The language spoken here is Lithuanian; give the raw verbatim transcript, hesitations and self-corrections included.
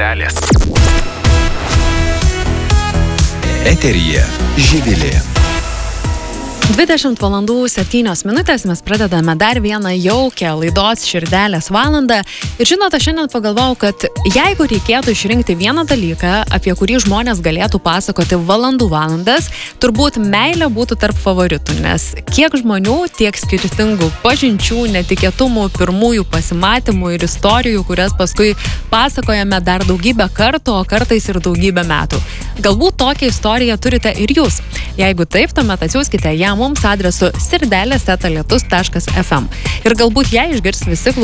širdelės. Eteryje Živilė. dvidešimt valandų septynios minutės mes pradedame dar vieną jaukią laidos Širdelės valandą. Ir žinote, šiandien pagalvojau, kad jeigu reikėtų išrinkti vieną dalyką, apie kurį žmonės galėtų pasakoti valandų valandas, turbūt meilė būtų tarp favoritų, nes kiek žmonių, tiek skirtingų pažinčių, netikėtumų, pirmųjų pasimatymų ir istorijų, kurias paskui pasakojame dar daugybę kartų, o kartais ir daugybę metų. Galbūt tokią istoriją turite ir jūs. Jeigu taip, tuomet atsiųskite ją mums adresu sirdelės eta lietus taškas ef em. Ir galbūt ją išgirs visi